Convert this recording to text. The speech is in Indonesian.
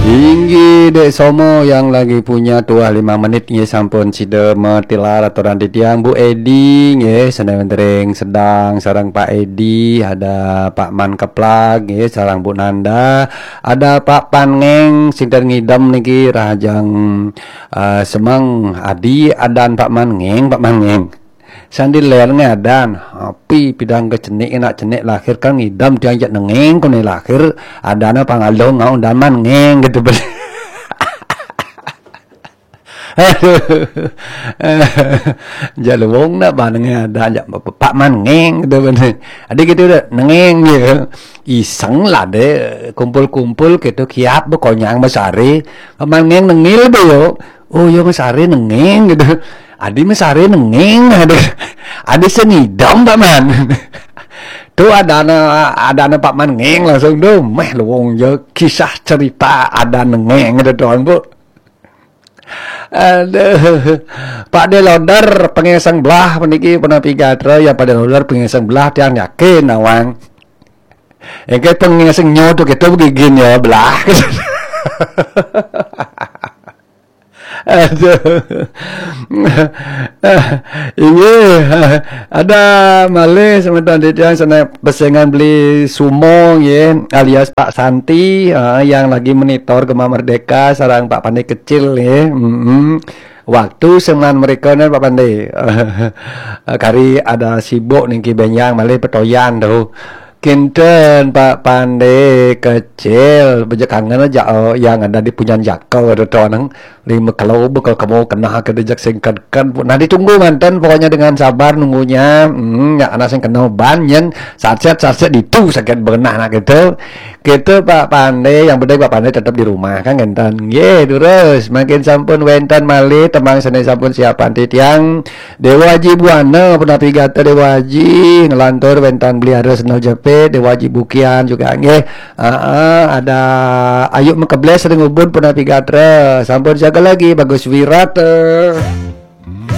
Inggi dek Somo yang lagi punya tua 5 menit ya sampun sida metilar aturan titiang Bu Edi ya seneng sedang sarang Pak Edi, ada Pak Man Keplak ya sarang Bu Nanda, ada Pak Pangeng sinten ngidam niki Rahajang Semang Adi adan Pak Mangeng Sandi ler ngadan api pidang kecenik enak cenik lahir kan ngidam dianjak nengeng kone lahir adana pangalong ngau daman ngeng gitu ben. Jalung nak baneng ada ajak Pak Man ngeng gitu ben. Adik gitu dah nengeng gitu. Iseng lah deh kumpul-kumpul gitu kiap bekonyang besari. Pak Man ngeng nengil yo. Oh yo besari nengeng gitu. Adi mesare nengeng ada senidam Pak Man. Tuh ada Pak Man ngeng langsung tuh meh luwung yo kisah cerita ada nengeng gitu doang Bu. Aduh, Pak Delodar pengesang belah meniki penapi gatra ya Pak Delodar pengesang belah tiang yakin nawang. Kayak pengesang nyoto gitu begini ya belah. Aduh. Ini ada malih sementan yang sana pesengan beli sumong ya alias Pak Santi yang lagi monitor Gema Merdeka sarang Pak Pandai kecil ya. Waktu seman mereka nih Pak Pandai kari ada sibuk niki benyang malih petoyan tuh. Kinten Pak Pandai kecil bejak kangen aja yang ada di punyan jakau ada tuanang 5 kalau bekal kamu kena ke dejak singkatkan nah ditunggu mantan pokoknya dengan sabar nunggunya ya anak sing kena banyak saat itu sakit benah nak gitu Pak Pandai yang bedai Pak Pandai tetap di rumah kan gentan terus makin sampun wenten malih temang senai sampun siapan titiang Dewaji Buana penapi gata Dewaji ngelantur wentan beli ada senal JP Dewaji Bukian juga nggih ada Ayub Mekebles sering ubun penapi gatra sampun jaga lagi bagus wirat